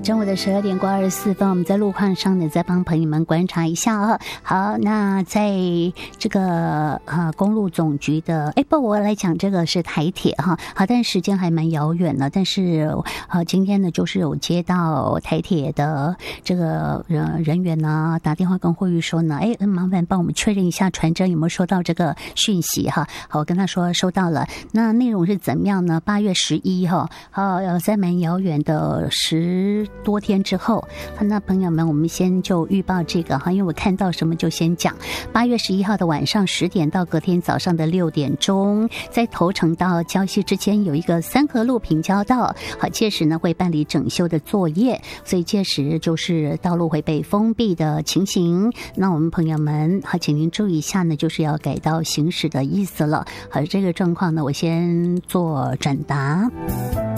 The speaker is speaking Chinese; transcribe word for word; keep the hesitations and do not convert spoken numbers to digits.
中午的十二点过二十四分，我们在路况上呢，再帮朋友们观察一下啊。好，那在这个呃公路总局的，哎不，我来讲这个是台铁哈。好，但是时间还蛮遥远的，但是呃今天呢，就是有接到台铁的这个人人员呢打电话跟呼吁说呢，哎，麻烦帮我们确认一下传真有没有收到这个讯息哈。好，我跟他说收到了，那内容是怎么样呢？八月十一号，好，在蛮遥远的十多天之后，那朋友们，我们先就预报这个哈，因为我看到什么就先讲。八月十一号的晚上十点到隔天早上的六点钟，在头城到礁溪之间有一个三河路平交道，好，届时呢会办理整修的作业，所以届时就是道路会被封闭的情形。那我们朋友们，好，请您注意一下呢，就是要改道行驶的意思了。好，这个状况呢，我先做转达。